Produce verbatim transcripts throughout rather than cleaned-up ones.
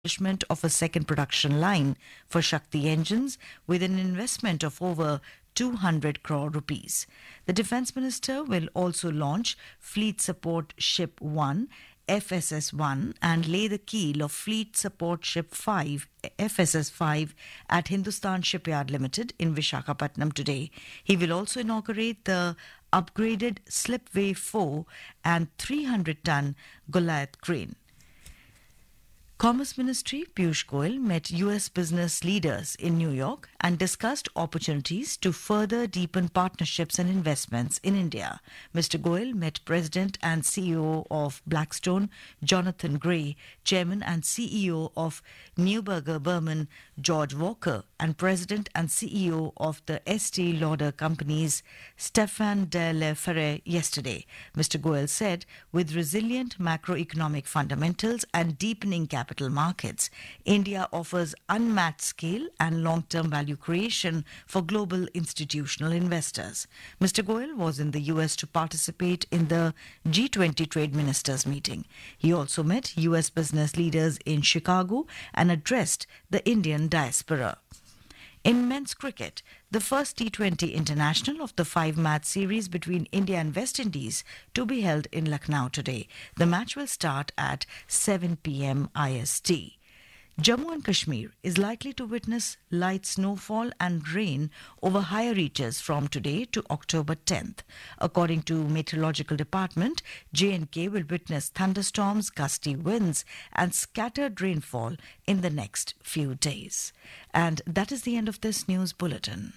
establishment of a second production line for Shakti engines with an investment of over two hundred crore rupees. The Defence Minister will also launch Fleet Support Ship one, F S S one, and lay the keel of Fleet Support Ship five, F S S five, at Hindustan Shipyard Limited in Visakhapatnam today. He will also inaugurate the upgraded Slipway four and three hundred ton Goliath crane. Commerce Ministry Piyush Goyal met U S business leaders in New York and discussed opportunities to further deepen partnerships and investments in India. Mister Goyal met President and C E O of Blackstone, Jonathan Gray, Chairman and C E O of Neuberger Berman, George Walker, and President and C E O of the Estee Lauder companies, Stefan de la Ferre, yesterday. Mister Goyal said, with resilient macroeconomic fundamentals and deepening capital markets, India offers unmatched scale and long-term value creation for global institutional investors. Mister Goyal was in the U S to participate in the G twenty Trade Ministers meeting. He also met U S business leaders in Chicago and addressed the Indian diaspora. In men's cricket, the first T twenty international of the five-match series between India and West Indies to be held in Lucknow today. The match will start at seven p.m. I S T. Jammu and Kashmir is likely to witness light snowfall and rain over higher reaches from today to October tenth. According to Meteorological Department, J and K will witness thunderstorms, gusty winds and scattered rainfall in the next few days. And that is the end of this news bulletin.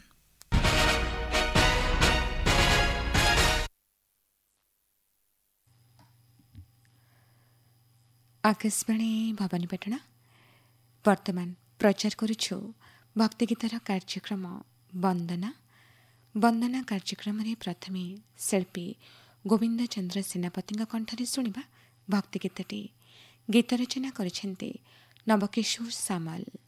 Akashvani Bhawanipatna वर्तमान प्रचार करुछु भक्तिगीतर कार्यक्रम वंदना वंदना कार्यक्रम प्रथमे शिल्पी गोविंद चंद्र सेनापति कंठरे शुणा भक्तिगीतटी गीत रचना करिसेंते नवकिशोर सामल।